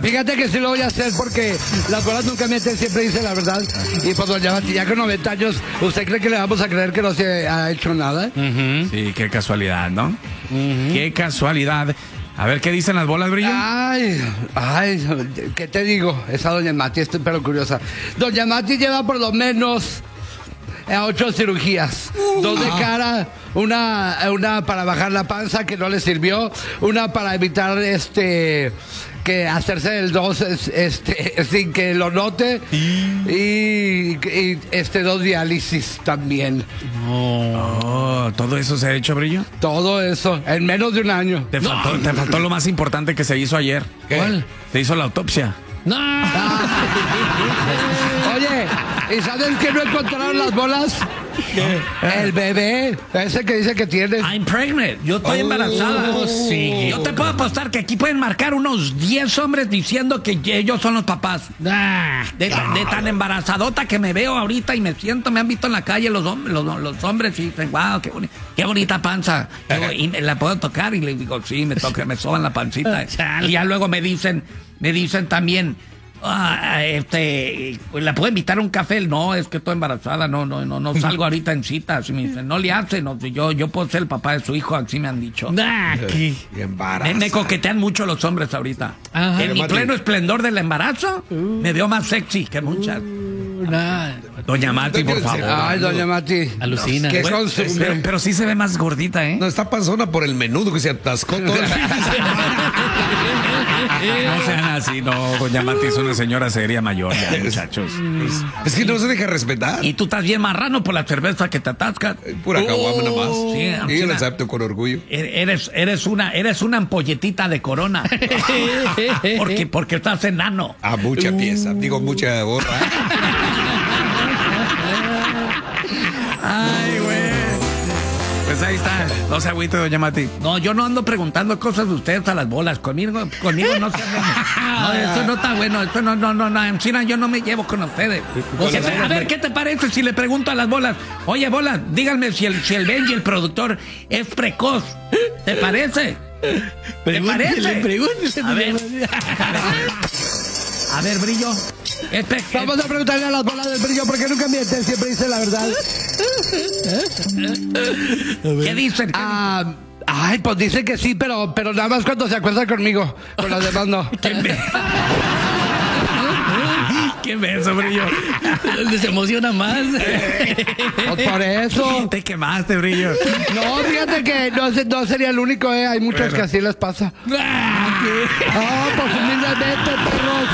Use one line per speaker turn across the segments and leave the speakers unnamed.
Fíjate que sí lo voy a hacer porque las bolas nunca mienten, siempre dice la verdad. Y pues doña Mati, ya con 90 años, ¿usted cree que le vamos a creer que no se ha hecho nada?
Sí, qué casualidad, ¿no? Qué casualidad. A ver, ¿qué dicen las bolas, Brillo?
Ay, ¿qué te digo? Esa doña Mati, estoy pero curiosa. Doña Mati lleva por lo menos 8 cirugías. 2 de cara, una para bajar la panza que no le sirvió, una para evitar que hacerse el 2 sin que lo note y 2 diálisis también.
Oh, ¿todo eso se ha hecho, Brillo?
Todo eso en menos de un año.
Te faltó lo más importante que se hizo ayer.
¿Cuál?
Se hizo la autopsia.
¡No!
Oye, ¿y sabes que no encontraron las bolas? El bebé, ese que dice que tiene.
I'm pregnant. Yo estoy embarazada.
Sí.
Yo te puedo apostar que aquí pueden marcar unos 10 hombres diciendo que ellos son los papás. De tan embarazadota que me veo ahorita y me han visto en la calle los hombres y dicen, wow, qué bonita panza. Y la puedo tocar y le digo, sí, me soban la pancita. Y ya luego me dicen también, ¿la puedo invitar a un café? No, es que estoy embarazada, no salgo ahorita en citas. Y me dicen, no le hace, no, yo puedo ser el papá de su hijo, así me han dicho. Me coquetean mucho los hombres ahorita.
Ajá.
En mi pleno esplendor del embarazo, me veo más sexy que muchas. Doña Mati, por favor.
Ay, doña Mati.
Alucina.
¿Qué consume?
Pero sí se ve más gordita, ¿eh?
No, está panzona por el menudo que se atascó todo.
No sean así, no. Doña Mati es una señora seria mayor, ya, muchachos.
Es que no se deja respetar.
Y tú estás bien marrano por la cerveza que te atascas.
Pura caguama nomás.
Sí,
Y yo lo acepto con orgullo.
Eres una ampolletita de Corona. porque estás enano.
A mucha pieza. Digo, mucha gorra.
Ay, güey. Pues ahí está. No se agüite, doña Mati.
No, yo no ando preguntando cosas de ustedes a las bolas. Conmigo no se hacen. No, eso no está bueno. Esto no. En China yo no me llevo con ustedes. A ver, ¿qué te parece si le pregunto a las bolas? Oye, bolas, díganme si el Benji, el productor, es precoz. ¿Te parece? ¿Te parece?
Pregúntele.
A ver, Brillo.
Vamos a preguntarle a las bolas del Brillo porque nunca mienten, siempre dice la verdad.
¿Qué dicen?
Ay, pues dice que sí, pero nada más cuando se acuerda conmigo. Con los demás no.
¿Qué beso, Brillo?
Se emociona más.
Pues por eso.
Te quemaste, Brillo.
No, fíjate que no sería el único, ¿eh? Hay muchos que así les pasa. Pues humildemente, perros.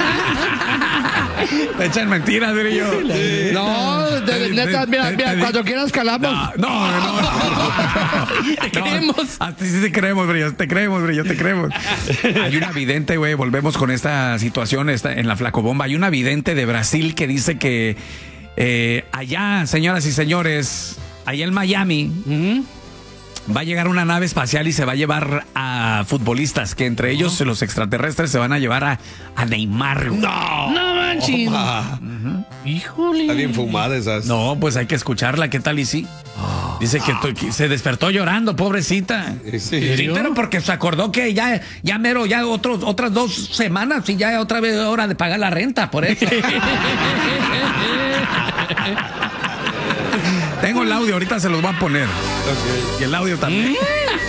Te echan mentiras, Brillo.
No, neta, mira, cuando quieras calamos.
No.
Te creemos.
A ti sí te creemos, Brillo. Te creemos. Hay una vidente, güey. Volvemos con esta situación en la Flacobomba. Hay una vidente de Brasil que dice que allá, señoras y señores, allá en Miami, va a llegar una nave espacial y se va a llevar a futbolistas, que entre ellos los extraterrestres se van a llevar a Neymar.
No manches. Híjole.
Está bien fumada esas.
No, pues hay que escucharla. ¿Qué tal y sí? Dice que se despertó llorando, pobrecita. Sí, pero porque se acordó que ya mero, ya otras 2 semanas y ya otra vez hora de pagar la renta, por eso. Tengo el audio, ahorita se los voy a poner. Y el audio también.